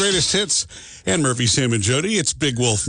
greatest hits and Murphy, Sam, and Jody. It's Big Wolf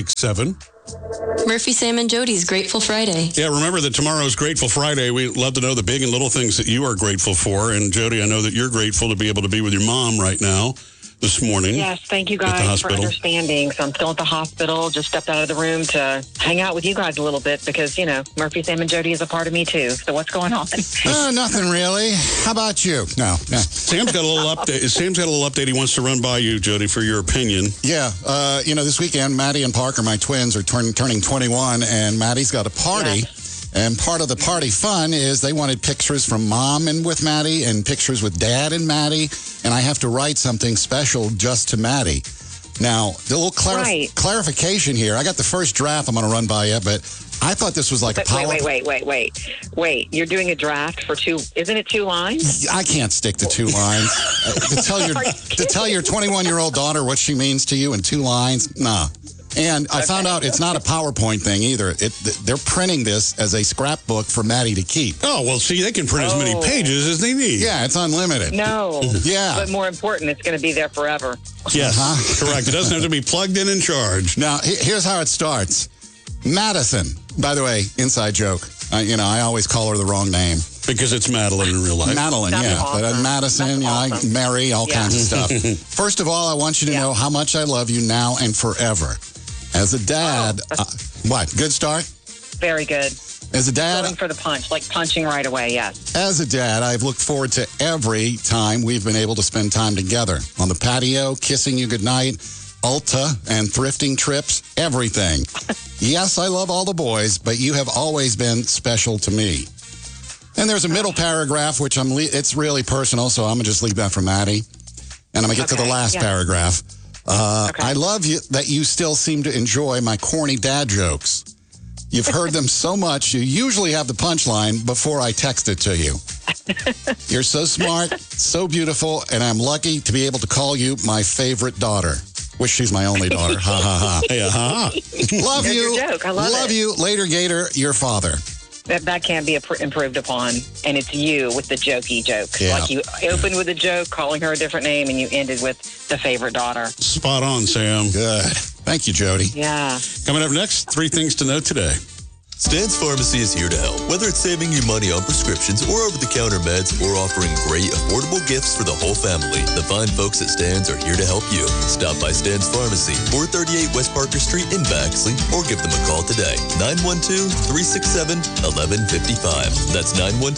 96.7. Murphy, Sam, and Jody's Grateful Friday. Yeah, remember that tomorrow's Grateful Friday. We'd love to know the big and little things that you are grateful for. And Jody, I know that you're grateful to be able to be with your mom right now this morning. Yes, thank you guys for understanding. So I'm still at the hospital, just stepped out of the room to hang out with you guys a little bit because, you know, Murphy, Sam, and Jody is a part of me too. So what's going on? Nothing really. How about you? No. Sam's got a little update. Sam's got a little update he wants to run by you, Jody, for your opinion. Yeah. This weekend, Maddie and Parker, my twins, are turning 21, and Maddie's got a party. Yes. And part of the party fun is they wanted pictures from Mom and with Maddie and pictures with Dad and Maddie. And I have to write something special just to Maddie. Now, the little clarification here. I got the first draft I'm going to run by you, but I thought this was like a power... Wait. You're doing a draft for two... Isn't it 2 lines? I can't stick to 2 lines. to tell your 21-year-old daughter what she means to you in 2 lines? Nah. And I found out it's not a PowerPoint thing either. They're printing this as a scrapbook for Maddie to keep. Oh, well, see, they can print as many pages as they need. Yeah, it's unlimited. No. Yeah. But more important, it's going to be there forever. Yes, correct. It doesn't have to be plugged in and charged. Now, here's how it starts. Madison, by the way, inside joke. I always call her the wrong name. Because it's Madeline in real life. Madeline, That's yeah. awesome. But Madison, Awesome. Mary, all kinds of stuff. First of all, I want you to know how much I love you now and forever. As a dad, what? Good start? Very good. As a dad, Going for the punch, like punching right away, yes. As a dad, I've looked forward to every time we've been able to spend time together. On the patio, kissing you goodnight, Ulta and thrifting trips, everything. Yes, I love all the boys, but you have always been special to me. And there's a middle paragraph, which it's really personal, so I'm going to just leave that for Maddie. And I'm going to get to the last paragraph. I love you that you still seem to enjoy my corny dad jokes. You've heard them so much, you usually have the punchline before I text it to you. You're so smart, so beautiful, and I'm lucky to be able to call you my favorite daughter. Wish she's my only daughter. Ha, ha, ha. Yeah, ha. Love There's you. your joke. I love it. you. Later, Gator, your father. That can be improved upon, and it's you with the jokey joke. Yeah. Like you opened with a joke, calling her a different name, and you ended with the favorite daughter. Spot on, Sam. Good. Thank you, Jody. Yeah. Coming up next, 3 things to know today. Stan's Pharmacy is here to help, whether it's saving you money on prescriptions or over-the-counter meds or offering great, affordable gifts for the whole family. The fine folks at Stan's are here to help you. Stop by Stan's Pharmacy, 438 West Parker Street in Baxley, or give them a call today. 912-367-1155. That's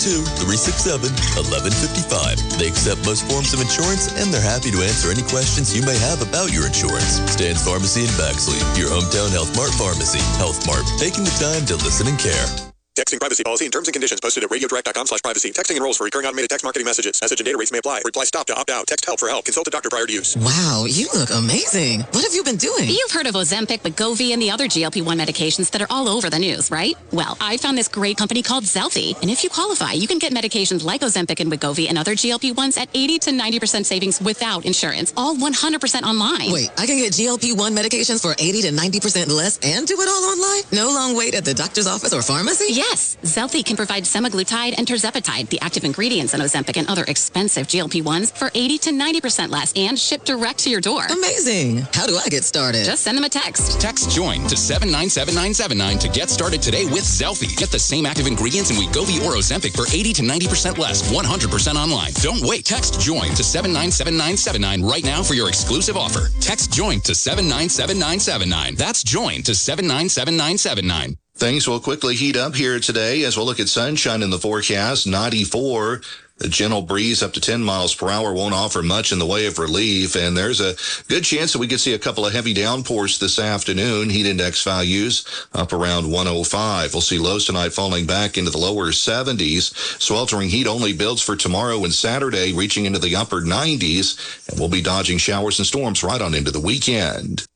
912-367-1155. They accept most forms of insurance, and they're happy to answer any questions you may have about your insurance. Stan's Pharmacy in Baxley, your hometown Health Mart pharmacy. Health Mart, taking the time to listen and care. Texting privacy policy and terms and conditions posted at radiodirect.com/privacy. Texting enrolls for recurring automated text marketing messages. Message and data rates may apply. Reply stop to opt out. Text help for help. Consult a doctor prior to use. Wow, you look amazing. What have you been doing? You've heard of Ozempic, Wegovy, and the other GLP-1 medications that are all over the news, right? Well, I found this great company called Zelfie, and if you qualify, you can get medications like Ozempic and Wegovy and other GLP-1s at 80 to 90% savings without insurance, all 100% online. Wait, I can get GLP-1 medications for 80 to 90% less and do it all online? No long wait at the doctor's office or pharmacy? Yes, Zelfie can provide semaglutide and tirzepatide, the active ingredients in Ozempic and other expensive GLP-1s, for 80 to 90% less and shipped direct to your door. Amazing. How do I get started? Just send them a text. Text JOIN to 797979 to get started today with Zelfie. Get the same active ingredients in Wegovy or Ozempic for 80 to 90% less, 100% online. Don't wait. Text JOIN to 797979 right now for your exclusive offer. Text JOIN to 797979. That's JOIN to 797979. Things will quickly heat up here today as we'll look at sunshine in the forecast. 94. A gentle breeze up to 10 miles per hour won't offer much in the way of relief, and there's a good chance that we could see a couple of heavy downpours this afternoon. Heat index values up around 105. We'll see lows tonight falling back into the lower 70s. Sweltering heat only builds for tomorrow and Saturday, reaching into the upper 90s, and we'll be dodging showers and storms right on into the weekend.